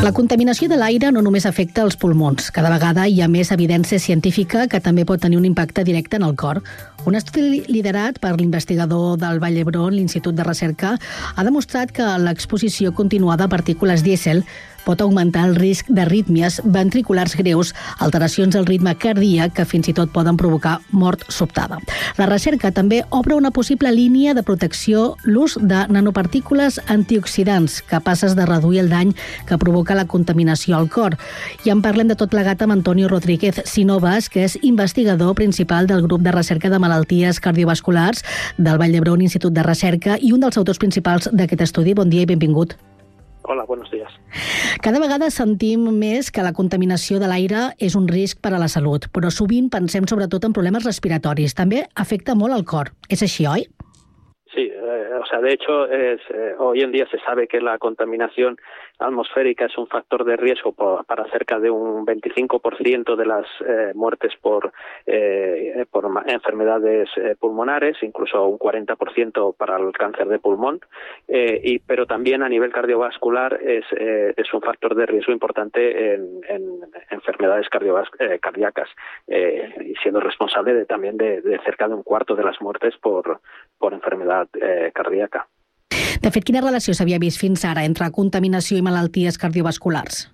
La contaminació de l'aire no només afecta els pulmons. Cada vegada hi ha més evidència científica que també pot tenir un impacte directe en el cor. Un estudi liderat per l'investigador del Vall d'Hebron, l'Institut de Recerca, ha demostrat que l'exposició continuada a partícules dièsel pot augmentar el risc d'arrítmies ventriculars greus, alteracions del ritme cardíac que fins i tot poden provocar mort sobtada. La recerca també obre una possible línia de protecció, l'ús de nanopartícules antioxidants capaces de reduir el dany que provoca la contaminació al cor. I en parlem de tot plegat amb Antonio Rodríguez Sinovas, que és investigador principal del grup de recerca de malalties cardiovasculars del Vall d'Hebron Institut de Recerca i un dels autors principals d'aquest estudi. Bon dia i benvingut. Hola, buenos días. Cada vegada sentim més que la contaminació de l'aire és un risc per a la salut, però sovint pensem sobretot en problemes respiratoris. També afecta molt al cor. És així, oi? Sí, de hecho, hoy en día se sabe que la contaminación atmosférica es un factor de riesgo para cerca de un 25% de las muertes por enfermedades pulmonares, incluso un 40% para el cáncer de pulmón, pero también a nivel cardiovascular es un factor de riesgo importante en enfermedades cardíacas, y siendo responsable también de cerca de un cuarto de las muertes por enfermedad cardíaca. De fet, quina relació s'havia vist fins ara entre contaminació i malalties cardiovasculars?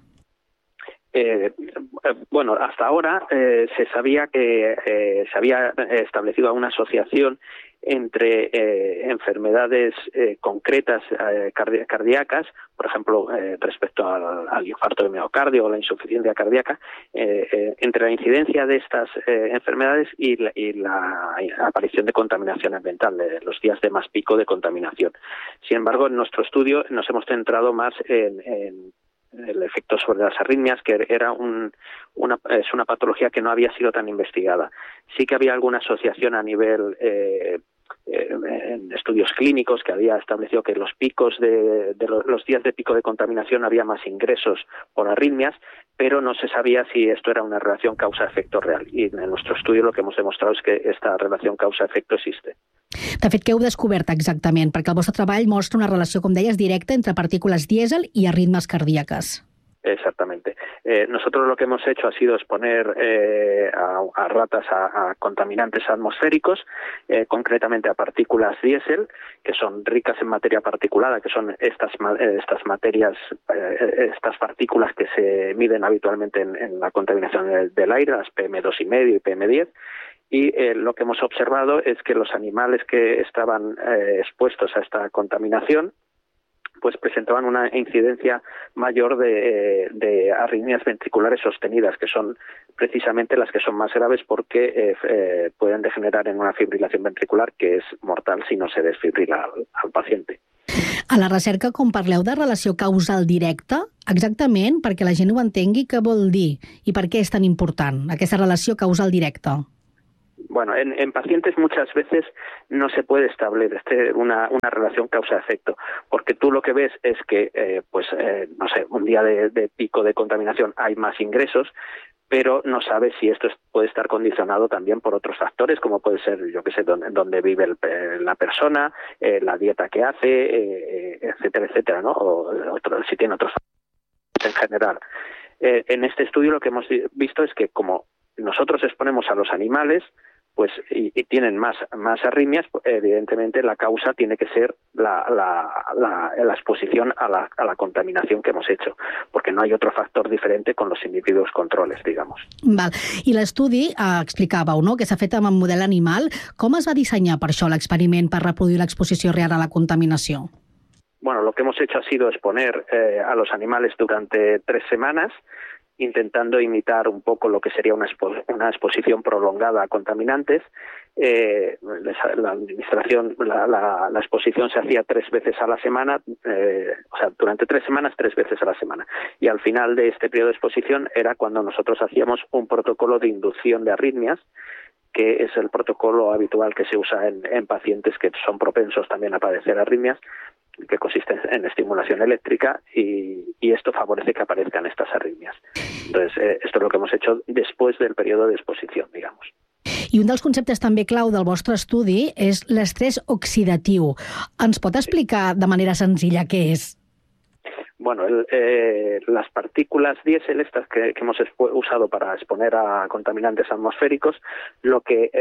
Bueno, hasta ahora se sabía que se había establecido una asociación entre enfermedades concretas cardíacas, por ejemplo, respecto al infarto de miocardio o la insuficiencia cardíaca, entre la incidencia de estas enfermedades y la aparición de contaminación ambiental, de los días de más pico de contaminación. Sin embargo, en nuestro estudio nos hemos centrado más en el efecto sobre las arritmias, que es una patología que no había sido tan investigada. Sí que había alguna asociación a nivel en estudios clínicos que había establecido que los picos los días de pico de contaminación había más ingresos por arritmias, pero no se sabía si esto era una relación causa-efecto real. Y en nuestro estudio lo que hemos demostrado es que esta relación causa-efecto existe. De fet, què heu descobert exactament? Perquè el vostre treball mostra una relació, com deies, directa entre partícules dièsel i arritmes cardíaques. Exactamente. Nosotros lo que hemos hecho ha sido exponer a ratas a contaminantes atmosféricos, concretamente a partículas diésel, que son ricas en materia particulada, que son estas materias, estas partículas que se miden habitualmente en la contaminación del aire, las PM2,5 y PM10. Y lo que hemos observado es que los animales que estaban expuestos a esta contaminación pues presentaban una incidencia mayor de arritmias ventriculares sostenidas, que son precisamente las que son más graves porque pueden degenerar en una fibrilación ventricular que és mortal si no se desfibrila al paciente. A la recerca, com parleu de relació causal directa, exactament perquè la gent ho entengui, què vol dir i per què és tan important aquesta relació causal directa? Bueno, en pacientes muchas veces no se puede establecer una relación causa-efecto, porque tú lo que ves es que, no sé, un día de pico de contaminación hay más ingresos, pero no sabes si esto puede estar condicionado también por otros factores, como puede ser, yo qué sé, dónde vive la persona, la dieta que hace, etcétera, etcétera, ¿no? O si tiene otros factores en general. En este estudio lo que hemos visto es que como nosotros exponemos a los animales, pues y tienen más arritmias, evidentemente la causa tiene que ser la exposición a la contaminación que hemos hecho, porque no hay otro factor diferente con los individuos controles, digamos. Val. I l'estudi explicàveu, no?, que s'ha fet amb un model animal. Com es va dissenyar per això l'experiment per reproduir l'exposició real a la contaminació? Bueno, lo que hemos hecho ha sido exponer a los animales durante 3 semanas, intentando imitar un poco lo que sería una exposición prolongada a contaminantes. La exposición se hacía 3 veces a la semana, durante 3 semanas, 3 veces a la semana. Y al final de este periodo de exposición era cuando nosotros hacíamos un protocolo de inducción de arritmias, que es el protocolo habitual que se usa en pacientes que son propensos también a padecer arritmias, que consiste en estimulación eléctrica y esto favorece que aparezcan estas arritmias. Entonces, esto es lo que hemos hecho después del periodo de exposición, digamos. I un dels conceptes també clau del vostre estudi és l'estrès oxidatiu. Ens pot explicar de manera senzilla què és? Bueno, las partículas diésel, estas que hemos usado para exponer a contaminantes atmosféricos, lo que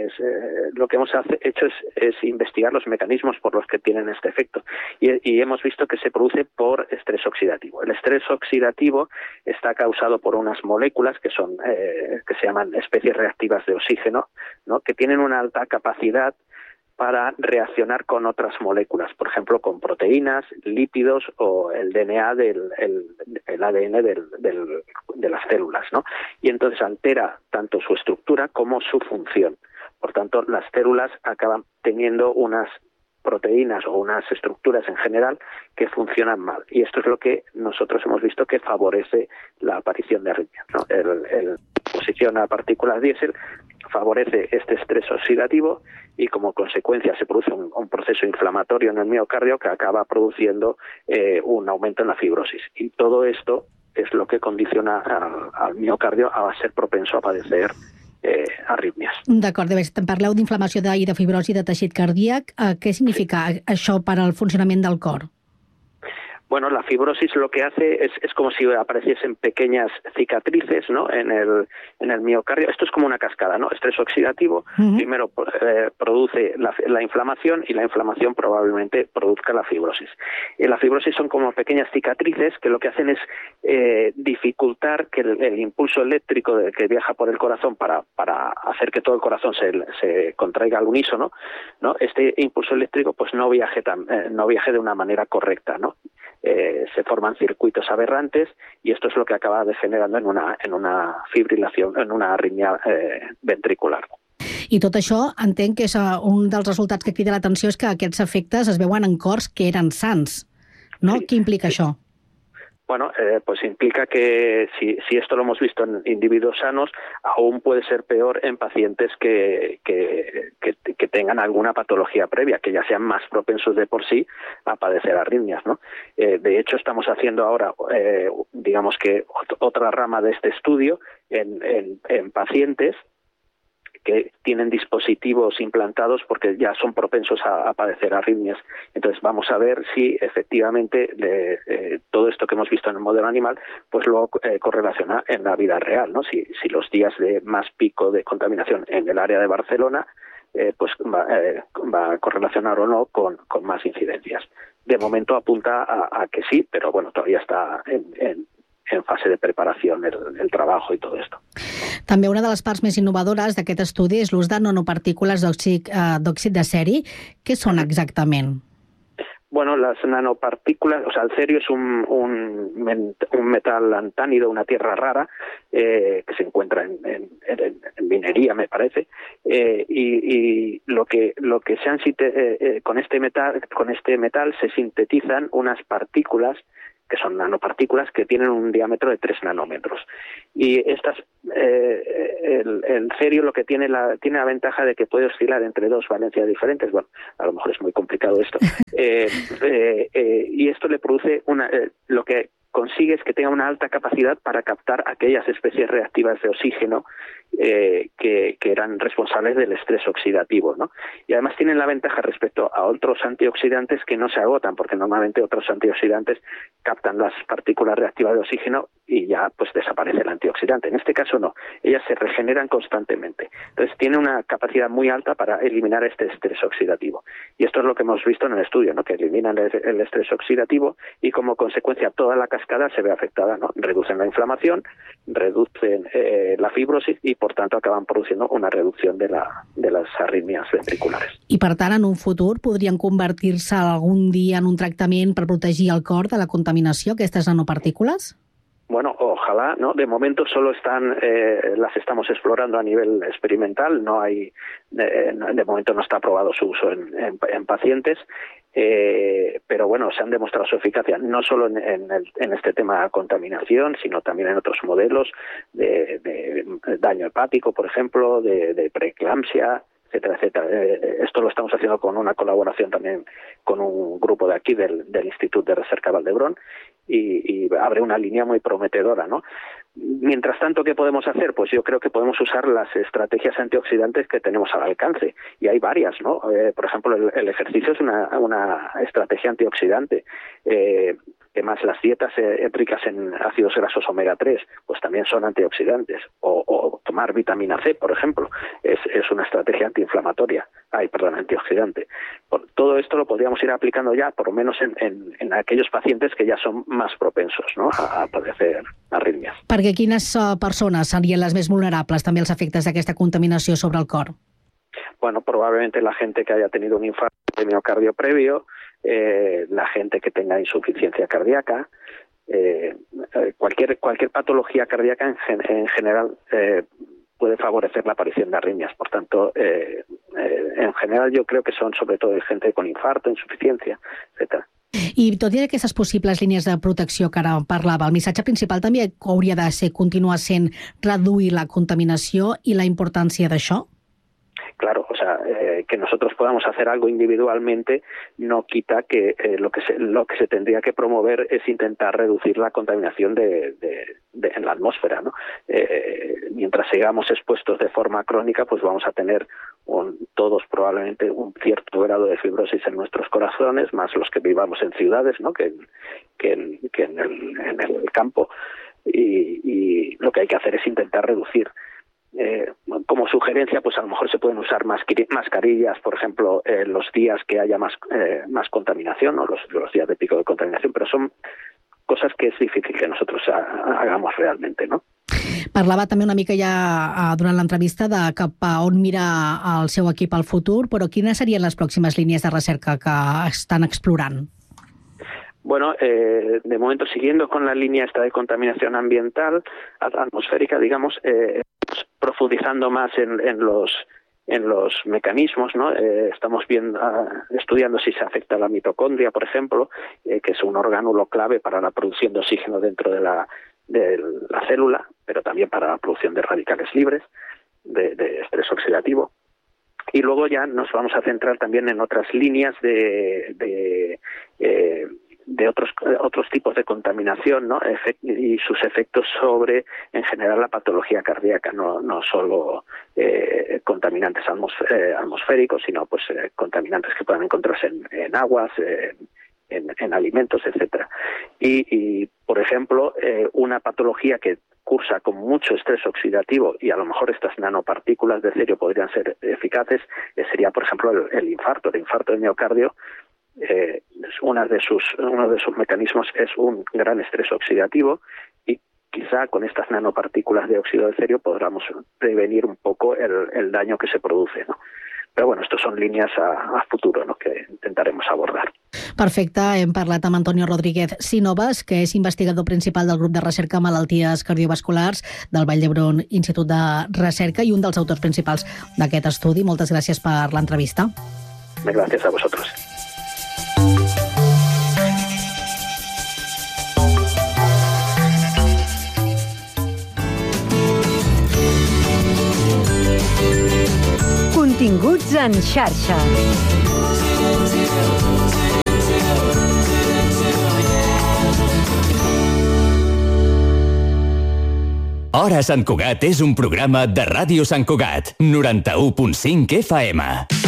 hemos hecho es investigar los mecanismos por los que tienen este efecto. Y hemos visto que se produce por estrés oxidativo. El estrés oxidativo está causado por unas moléculas que se llaman especies reactivas de oxígeno, ¿no?, que tienen una alta capacidad para reaccionar con otras moléculas, por ejemplo, con proteínas, lípidos o el DNA el ADN de las células, ¿no? Y entonces altera tanto su estructura como su función. Por tanto, las células acaban teniendo unas proteínas o unas estructuras en general que funcionan mal. Y esto es lo que nosotros hemos visto que favorece la aparición de arritmias, ¿no? El exposición a partículas diésel favorece este estrés oxidativo y como consecuencia se produce un proceso inflamatorio en el miocardio que acaba produciendo un aumento en la fibrosis. Y todo esto es lo que condiciona al miocardio a ser propenso a padecer arrítmies. D'acord, parleu d'inflamació i de fibrosi de teixit cardíac. Què significa això per al funcionament del cor? Bueno, la fibrosis lo que hace es como si apareciesen pequeñas cicatrices, ¿no?, en el miocardio. Esto es como una cascada, ¿no? Estrés oxidativo primero produce la inflamación y la inflamación probablemente produzca la fibrosis. Y la fibrosis son como pequeñas cicatrices que lo que hacen es dificultar que el impulso eléctrico que viaja por el corazón para hacer que todo el corazón se contraiga al unísono, ¿no? Este impulso eléctrico pues no viaje de una manera correcta, ¿no? Se forman circuitos aberrantes y esto es lo que acaba degenerando en una fibrilación, en una arritmia ventricular. I tot això entenc que és un dels resultats que crida l'atenció és que aquests efectes es veuen en cors que eren sans, no? Sí. Què implica això? Bueno, pues implica que si esto lo hemos visto en individuos sanos, aún puede ser peor en pacientes que tengan alguna patología previa, que ya sean más propensos de por sí a padecer arritmias, ¿no? De hecho, estamos haciendo ahora, digamos que otra rama de este estudio en pacientes que tienen dispositivos implantados porque ya son propensos a padecer arritmias. Entonces vamos a ver si efectivamente todo esto que hemos visto en el modelo animal pues lo correlaciona en la vida real, ¿no? Si los días de más pico de contaminación en el área de Barcelona pues va a correlacionar o no con más incidencias. De momento apunta a que sí, pero bueno, todavía está en fase de preparación el trabajo y todo esto. També una de les parts més innovadores d'aquest estudi és l'ús de nanopartícules d'òxid de ceri. Què són exactament? Bueno, las nanopartículas, o sea, el cerio es un metal antánido, una tierra rara, que se encuentra en minería, me parece, y lo que se han con este metal se sintetizan unas partículas que son nanopartículas que tienen un diámetro de 3 nanómetros. Y estas, el cerio lo que tiene la ventaja de que puede oscilar entre dos valencias diferentes. Bueno, a lo mejor es muy complicado esto. Y esto le produce lo que consigue es que tenga una alta capacidad para captar aquellas especies reactivas de oxígeno que eran responsables del estrés oxidativo, ¿no? Y además tienen la ventaja respecto a otros antioxidantes que no se agotan, porque normalmente otros antioxidantes captan las partículas reactivas de oxígeno y ya pues desaparece el antioxidante. En este caso no, ellas se regeneran constantemente. Entonces tiene una capacidad muy alta para eliminar este estrés oxidativo. Y esto es lo que hemos visto en el estudio, ¿no? Que eliminan el estrés oxidativo y como consecuencia toda la cascada se ve afectada, ¿no? Reducen la inflamación, reducen la fibrosis y por tanto acaban produciendo una reducción de las arritmias ventriculares. I per tant, en un futur podrien convertir-se algun dia en un tractament per protegir el cor de la contaminació, aquestes nanopartícules? Bueno, ojalá, ¿no? De momento solo las estamos explorando a nivel experimental, no hay, de momento no está aprobado su uso en pacientes, pero bueno, se han demostrado su eficacia, no solo en este tema de contaminación, sino también en otros modelos de daño hepático, por ejemplo, de preeclampsia, etcétera, etcétera. Esto lo estamos haciendo con una colaboración también con un grupo de aquí del Instituto de Recerca Vall-d'Hebron y abre una línea muy prometedora, ¿no? Mientras tanto, ¿qué podemos hacer? Pues yo creo que podemos usar las estrategias antioxidantes que tenemos al alcance y hay varias, ¿no? Por ejemplo, el ejercicio es una estrategia antioxidante. Además, las dietas ricas en ácidos grasos omega 3 pues también son antioxidantes. O tomar vitamina C, por ejemplo, es una estrategia antioxidante. Todo esto lo podríamos ir aplicando ya, por lo menos en aquellos pacientes que ya son más propensos, ¿no?, a padecer arritmias. Perquè quines persones serien les més vulnerables també als efectes d'aquesta contaminació sobre el cor? Bueno, probablemente la gente que haya tenido un infarto de miocardio previo, la gente que tenga insuficiencia cardíaca, cualquier patología cardíaca en general puede favorecer la aparición de arritmias. Por tanto, en general yo creo que son sobre todo gente con infarto, insuficiencia, etcétera. I tot i aquestes possibles línies de protecció que ara parlava, el missatge principal també hauria de ser continuar sent reduir la contaminació i la importància d'això? Claro, o sea, que nosotros podamos hacer algo individualmente no quita que lo que se tendría que promover es intentar reducir la contaminación en la atmósfera, ¿no? Mientras sigamos expuestos de forma crónica, pues vamos a tener todos probablemente un cierto grado de fibrosis en nuestros corazones, más los que vivamos en ciudades, ¿no?, que en el campo. Y lo que hay que hacer es intentar reducir. Como sugerencia, pues a lo mejor se pueden usar mascarillas, por ejemplo, los días que haya más contaminación, o los días de pico de contaminación, pero son cosas que és difícil que nosotros hagamos realmente, ¿no? Parlava també una mica ja durant l'entrevista de cap a on mira el seu equip al futur, però quines serien les pròximes línies de recerca que estan explorant? Bueno, de momento, siguiendo con la línea esta de contaminación ambiental, atmosférica, digamos, profundizando más en los mecanismos, ¿no? Estamos estudiando si se afecta a la mitocondria, por ejemplo, que es un orgánulo clave para la producción de oxígeno dentro de la célula, pero también para la producción de radicales libres, de estrés oxidativo. Y luego ya nos vamos a centrar también en otras líneas de otros tipos de contaminación, ¿no?, y sus efectos sobre, en general, la patología cardíaca, no solo contaminantes atmosféricos, sino pues contaminantes que puedan encontrarse en aguas, en alimentos, etcétera. Y por ejemplo, una patología que cursa con mucho estrés oxidativo, y a lo mejor estas nanopartículas de cerio podrían ser eficaces, sería, por ejemplo, el infarto. El infarto de miocardio, uno de sus mecanismos es un gran estrés oxidativo, y quizá con estas nanopartículas de óxido de cerio podamos prevenir un poco el daño que se produce, ¿no? Però bueno, estos són línies a futuro, ¿no?, que intentaremos abordar. Perfecte, hem parlat amb Antonio Rodríguez Sínovas, que és investigador principal del grup de recerca Malalties Cardiovasculars del Vall d'Hebron Institut de Recerca i un dels autors principals d'aquest estudi. Moltes gràcies per l'entrevista. Gràcies a vosaltres. Continguts en xarxa. Hora Sant Cugat és un programa de Ràdio Sant Cugat, 91.5 FM.